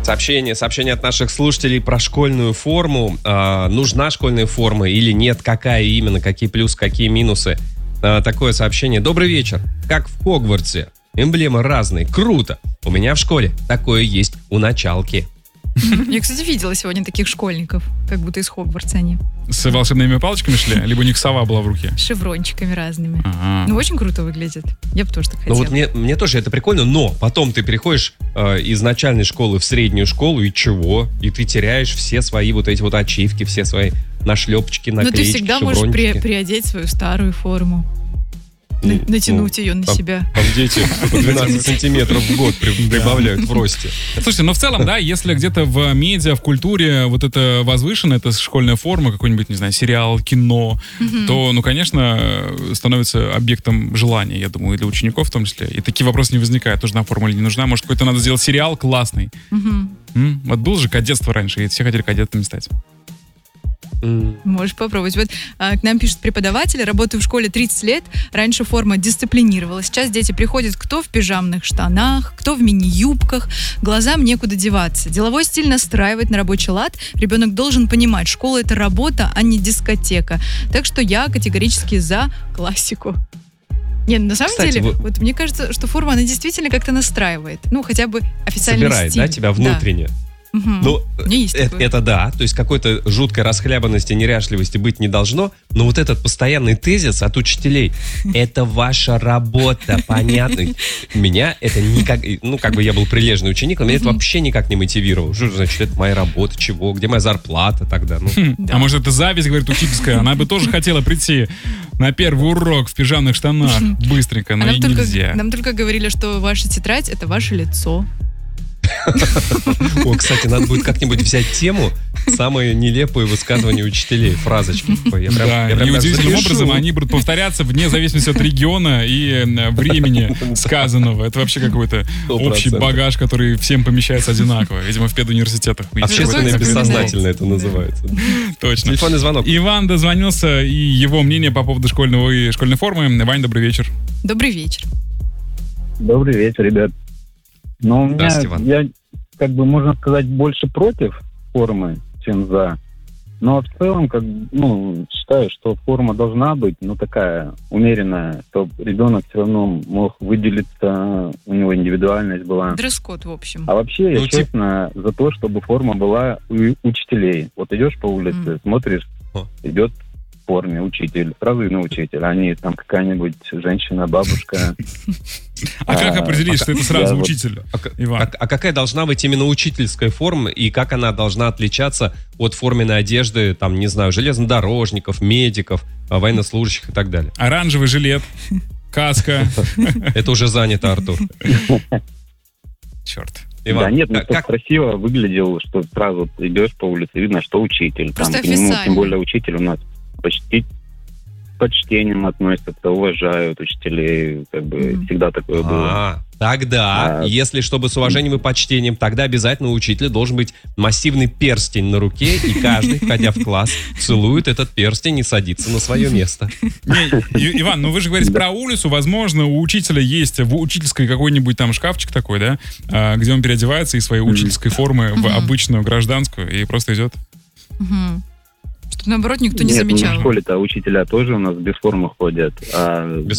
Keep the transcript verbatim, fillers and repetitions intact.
Сообщение, сообщение от наших слушателей про школьную форму. А, нужна школьная форма или нет? Какая именно? Какие плюсы, какие минусы? А, такое сообщение. Добрый вечер. Как в Хогвартсе. Эмблемы разные. Круто. У меня в школе такое есть у началки. Я, кстати, видела сегодня таких школьников, как будто из Хогвартса они. С волшебными палочками шли? Либо у них сова была в руке? С шеврончиками разными. Ага. Ну, очень круто выглядит. Я бы тоже так хотела. Ну вот мне, мне тоже это прикольно, но потом ты переходишь э, из начальной школы в среднюю школу, и чего? И ты теряешь все свои вот эти вот ачивки, все свои нашлепочки, наклеечки, Но ты всегда можешь шеврончики. при, приодеть свою старую форму. На, Ну, натянуть ее на там, себя. Там дети по двенадцать сантиметров в год при- прибавляют в росте. Слушайте, ну в целом, да, если где-то в медиа, в культуре вот это возвышено, это школьная форма, какой-нибудь, не знаю, сериал, кино, Мгм. то, ну, конечно, становится объектом желания, я думаю, и для учеников в том числе. И такие вопросы не возникают, нужна форма или не нужна. Может, какой-то надо сделать сериал классный. Мгм. М? Вот был же кадетство раньше, и все хотели кадетами стать. М. Можешь попробовать. Вот а, к нам пишут преподаватели, работаю в школе тридцать лет, раньше форма дисциплинировала. Сейчас дети приходят кто в пижамных штанах, кто в мини-юбках, глазам некуда деваться. Деловой стиль настраивает на рабочий лад. Ребенок должен понимать, школа — это работа, а не дискотека. Так что я категорически за классику. Не, на самом Кстати, деле, вот- вот мне кажется, что форма, она действительно как-то настраивает. Ну, хотя бы официальный Собирает, стиль. да, тебя внутренне. Мгм. Ну, У меня есть э- такое. это да, то есть какой-то жуткой расхлябанности, неряшливости быть не должно, но вот этот постоянный тезис от учителей, это ваша работа, понятно? Меня это никак, ну, как бы я был прилежный ученик, но меня это вообще никак не мотивировало. Что значит, это моя работа, чего, где моя зарплата тогда? Ну, Хм, Да. А может, это зависть, говорит, учительская? Она бы тоже хотела прийти на первый урок в пижамных штанах быстренько, А но нам и только, нельзя. нам только говорили, что ваша тетрадь — это ваше лицо. О, кстати, надо будет как-нибудь взять тему самые нелепые высказывания учителей, фразочки. Ой, я прям- Да, я прям и так удивительным запишу. образом они будут повторяться вне зависимости от региона и э, времени сказанного. Это вообще какой-то Сто общий процентов. багаж, который всем помещается одинаково. Видимо, в педуниверситетах. Общественное Запоминайте. бессознательное это называется. Точно. Телефонный звонок. Иван дозвонился, и его мнение по поводу школьного и школьной формы. Вань, добрый вечер. Добрый вечер. Добрый вечер, ребят. Но у меня, Здравствуйте, Иван. я, как бы, можно сказать, больше против формы, чем за. Но в целом, как, ну, считаю, что форма должна быть, ну, такая умеренная, чтобы ребенок все равно мог выделиться, у него индивидуальность была. Дресс-код, в общем. А вообще, я Ну, тип- честно за то, чтобы форма была у учителей. Вот идешь по улице, Мгм. смотришь, О. идет в форме учитель, сразу видно учитель, а не там какая-нибудь женщина, бабушка. А как А, определить, пока- что это сразу я вот- учитель? А, к- Иван. а- а какая должна быть именно учительская форма и как она должна отличаться от форменной одежды, там, не знаю, железнодорожников, медиков, а, военнослужащих и так далее? Оранжевый жилет, каска. Это уже занято, Артур. Черт. Иван, Да нет, ну как- чтоб как- красиво выглядел, что сразу идешь по улице, видно, что учитель. Просто Там, к нему, официально. тем более учитель у нас почти почтением относятся, уважают учителей, как бы Мгм. всегда такое было. А, тогда, А. если чтобы с уважением и почтением, тогда обязательно у учителя должен быть массивный перстень на руке, и каждый, входя в класс, целует этот перстень и садится на свое место. Не, И- Иван, ну вы же говорите про улицу. Возможно, у учителя есть в учительской какой-нибудь там шкафчик такой, да, а, где он переодевается из своей учительской формы в Мгм. обычную гражданскую и просто идет. Мгм. Чтобы, наоборот, никто не Нет, ну, замечал. в школе-то учителя тоже у нас без формы ходят, а Без